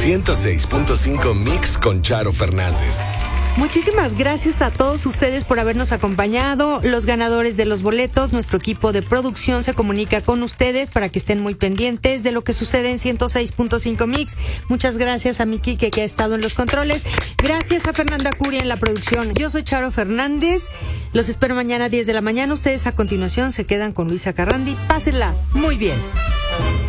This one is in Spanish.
106.5 Mix con Charo Fernández. Muchísimas gracias a todos ustedes por habernos acompañado. Los ganadores de los boletos, nuestro equipo de producción se comunica con ustedes para que estén muy pendientes de lo que sucede en 106.5 Mix. Muchas gracias a mi Quique, que ha estado en los controles. Gracias a Fernanda Curia en la producción. Yo soy Charo Fernández. Los espero mañana a 10 de la mañana. Ustedes a continuación se quedan con Luisa Carrandi. Pásenla muy bien.